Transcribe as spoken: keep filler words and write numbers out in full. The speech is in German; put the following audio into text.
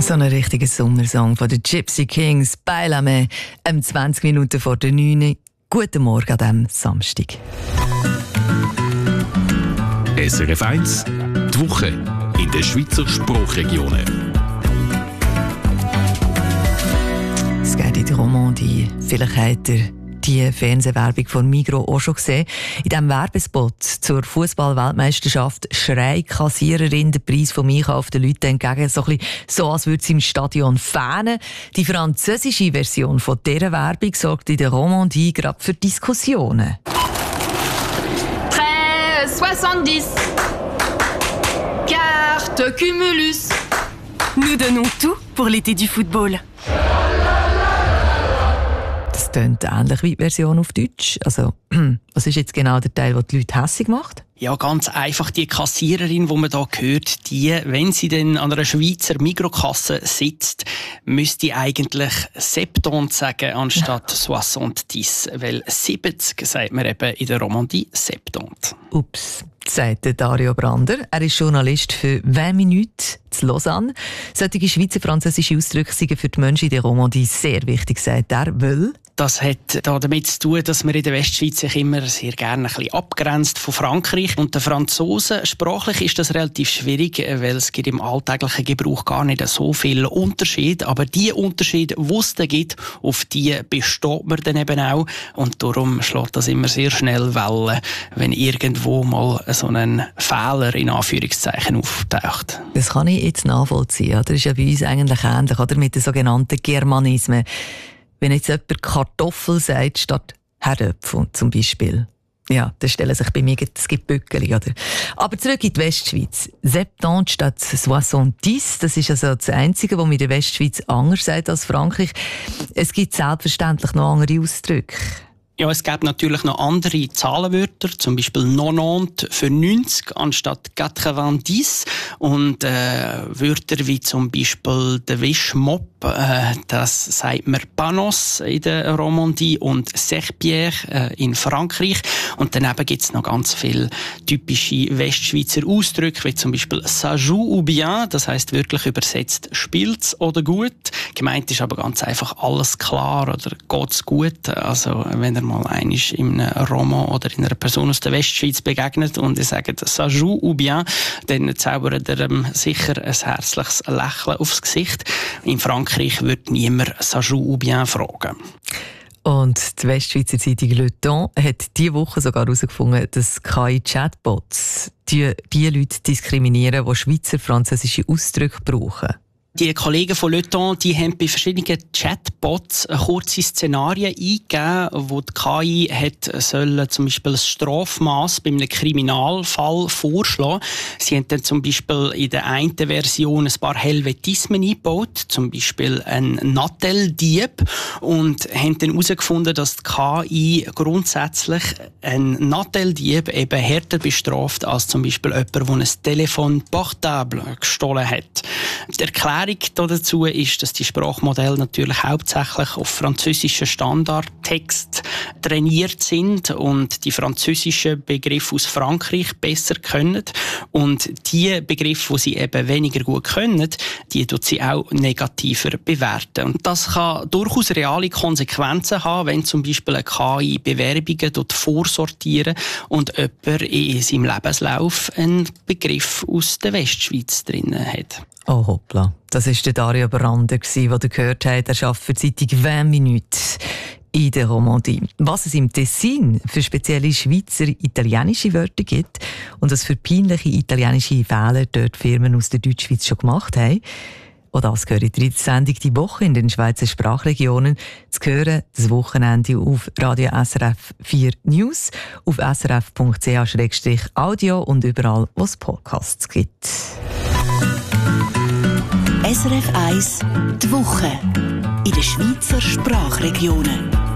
So ein richtiger Sommersong von den Gypsy Kings, «Bailame», um zwanzig Minuten vor der neun. Guten Morgen an diesem Samstag. S R F eins, die Woche in den Schweizer Sprachregionen. Es geht in die Romandie. Vielleicht habt ihr die Fernsehwerbung von Migros auch schon gesehen. In diesem Werbespot zur Fußball-Weltmeisterschaft schreit Kassiererin den Preis vom Einkauf den Leuten entgegen, so, ein bisschen so als würde sie im Stadion fähnen. Die französische Version von dieser Werbung sorgt in der Romandie gerade für Diskussionen. treize soixante-dix. Carte Cumulus. Nous donnons tout pour l'été du football. Das klingt ähnlich wie die Version auf Deutsch. Also, was ist jetzt genau der Teil, der die Leute hässig macht? Ja, ganz einfach. Die Kassiererin, die man hier hört, die, wenn sie dann an einer Schweizer Mikrokasse sitzt, müsste eigentlich septante sagen anstatt soixante-dix. Weil siebzig sagt man eben in der Romandie septante. Ups, sagt Dario Brander. Er ist Journalist für «vingt Minuten» zu Lausanne. Solche Schweizer französische Ausdrücke sind für die Menschen in der Romandie sehr wichtig, sagt er, weil das hat damit zu tun, dass man in der Westschweiz sich immer sehr gerne ein bisschen abgrenzt von Frankreich und den Franzosen. Sprachlich ist das relativ schwierig, weil es gibt im alltäglichen Gebrauch gar nicht so viele Unterschiede. Aber die Unterschiede, die es da gibt, auf die besteht man dann eben auch. Und darum schlägt das immer sehr schnell Wellen, wenn irgendwo mal so ein Fehler in Anführungszeichen auftaucht. Das kann ich jetzt nachvollziehen. Das ist ja bei uns eigentlich ähnlich, oder? Mit den sogenannten Germanismen. Wenn jetzt jemand Kartoffel sagt statt Herdöpfel zum Beispiel, ja, dann stellen sich bei mir es gibt Böckeli, oder? Aber zurück in die Westschweiz. septante statt soixante-dix, das ist also das Einzige, was man in der Westschweiz anders sagt als Frankreich. Es gibt selbstverständlich noch andere Ausdrücke. Ja, es gibt natürlich noch andere Zahlenwörter, zum Beispiel neunzig für neunzig anstatt neunzig. Und äh, Wörter wie zum Beispiel der Wischmopp, äh, das sagt man Panos in der Romandie und Serpillère äh, in Frankreich. Und daneben gibt es noch ganz viele typische Westschweizer Ausdrücke, wie zum Beispiel «ça joue ou bien», das heisst wirklich übersetzt «spielt's oder gut». Gemeint ist aber ganz einfach «alles klar» oder «geht's gut». Also wenn er mal einmal in einem Roman oder in einer Person aus der Westschweiz begegnet und er sagt «ça joue ou bien», dann zaubert er ihm sicher ein herzliches Lächeln aufs Gesicht. In Frankreich wird niemand «ça joue ou bien» fragen. Und die Westschweizer Zeitung Le Temps hat diese Woche sogar herausgefunden, dass K I-Chatbots die, die Leute diskriminieren, die Schweizer französische Ausdrücke brauchen. Die Kollegen von Le Temps, die haben bei verschiedenen Chatbots kurze Szenarien eingegeben, wo die K I hat sollen zum Beispiel das Strafmaß bei einem Kriminalfall vorschlagen. Sie haben dann zum Beispiel in der einen Version ein paar Helvetismen eingebaut, zum Beispiel ein Natteldieb, und haben dann herausgefunden, dass die K I grundsätzlich ein Natteldieb eben härter bestraft als zum Beispiel jemand, der ein Telefon portable gestohlen hat. Die Erklärung dazu ist, dass die Sprachmodelle natürlich hauptsächlich auf französischen Standardtext trainiert sind und die französischen Begriffe aus Frankreich besser können. Und die Begriffe, die sie eben weniger gut können, die tut sie auch negativer bewerten. Und das kann durchaus reale Konsequenzen haben, wenn zum Beispiel eine K I Bewerbungen dort vorsortieren und jemand in seinem Lebenslauf einen Begriff aus der Westschweiz drin hat. Oh hoppla, das war der Dario Brander, den ihr gehört habt. Er arbeitet für die Zeitung «vingt Minuten» in der Romandie. Was es im Tessin für spezielle Schweizer italienische Wörter gibt und was für peinliche italienische Fehler dort Firmen aus der Deutschschweiz schon gemacht haben, auch das gehört in der Sendung «Die Woche» in den Schweizer Sprachregionen. Zu hören das Wochenende auf Radio S R F vier News, auf s r f punkt c h slash audio und überall, wo es Podcasts gibt. S R F eins, die Woche in den Schweizer Sprachregionen.